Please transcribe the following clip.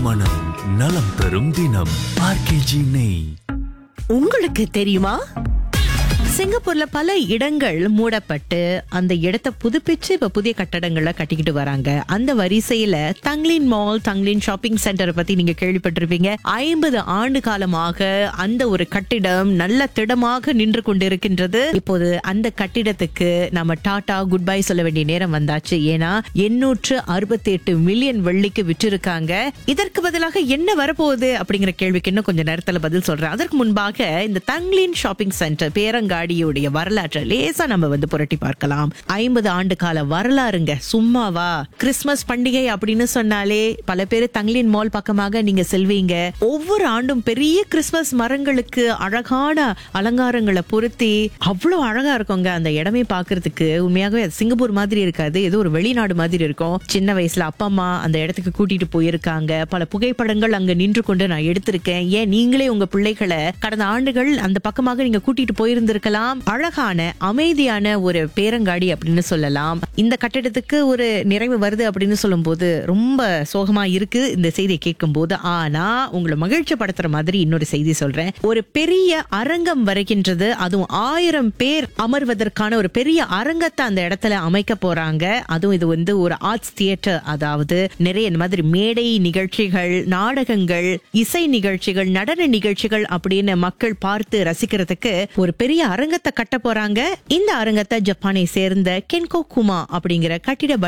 மனம் நலம் தரும் தினம் ஆர்கேஜி நெய். உங்களுக்கு தெரியுமா, சிங்கப்பூர்ல பல இடங்கள் மூடப்பட்டு அந்த இடத்தை புதுப்பிச்சு இப்ப புதிய கட்டடங்களை கட்டிக்கிட்டு வராங்க. அந்த வரிசையில தங்லின் மால், தங்லின் ஷாப்பிங் சென்டரை பத்தி நீங்க கேள்விப்பட்டிருப்பீங்க. 50 ஆண்டு காலமாக அந்த ஒரு கட்டிடம் நல்ல திடமாக நின்று கொண்டிருக்கின்றது. இப்போது அந்த கட்டிடத்துக்கு நம்ம டாடா குட் பை சொல்ல வேண்டிய நேரம் வந்தாச்சு. ஏன்னா 868 மில்லியன் வெள்ளிக்கு விற்றிருக்காங்க. இதற்கு பதிலாக என்ன வரப்போகுது அப்படிங்கிற கேள்விக்கு இன்னும் கொஞ்சம் நேரத்துல பதில் சொல்றேன். அதற்கு முன்பாக இந்த தங்லின் ஷாப்பிங் சென்டர் பேரங்காடியுடைய வரலாற்றை லேசா நம்ம புரட்டி பார்க்கலாம். 50 ஆண்டு கால வரலாறுங்க, சும்மாவா? கிறிஸ்துமஸ் பண்டிகை அப்படின்னு சொன்னாலே பல பேர் தங்லின் மால் பக்கமாக நீங்க செல்வீங்க. ஒவ்வொரு ஆண்டும் பெரிய கிறிஸ்துமஸ் மரங்களுக்கு அழகான அலங்காரங்களை பொருத்தி அவ்வளவு அழகா இருக்குங்க. அந்த இடமே பாக்குறதுக்கு உண்மையாகவே சிங்கப்பூர் மாதிரி இருக்காது, ஏதோ ஒரு வெளிநாடு மாதிரி இருக்கும். சின்ன வயசுல அப்பா அம்மா அந்த இடத்துக்கு கூட்டிட்டு போயிருக்காங்க. பல புகைப்படங்கள் அங்க நின்று கொண்டு நான் எடுத்திருக்கேன். ஏன் நீங்களே உங்க பிள்ளைகளை கடந்த ஆண்டுகள் அந்த பக்கமாக நீங்க கூட்டிட்டு போயிருந்திருக்கலாம். அழகான அமைதியான ஒரு பேரங்காடி அப்படின்னு சொல்லலாம். இந்த கட்டிடத்துக்கு ஒரு நிறைவு வருது அப்படின்னு சொல்லும் போது ரொம்ப சோகமா இருக்கு இந்த செய்தியை கேட்கும் போது. ஆனா உங்களை மகிழ்ச்சி படுத்துற மாதிரி இன்னொரு செய்தி சொல்றேன். ஒரு பெரிய அரங்கம் வருகின்றது. அதுவும் 1000 பேர் அமர்வதற்கான ஒரு பெரிய அரங்கத்தை அந்த இடத்துல அமைக்க போறாங்க. அதுவும் இது ஒரு ஆர்ட்ஸ் தியேட்டர், அதாவது நிறைய இந்த மாதிரி மேடை நிகழ்ச்சிகள், நாடகங்கள், இசை நிகழ்ச்சிகள், நடன நிகழ்ச்சிகள் அப்படின்னு மக்கள் பார்த்து ரசிக்கிறதுக்கு ஒரு பெரிய அரங்கத்தை கட்ட போறாங்க. இந்த அரங்கத்தை ஜப்பானை சேர்ந்த கென்கோ குமா அப்படிங்கிற கட்டிட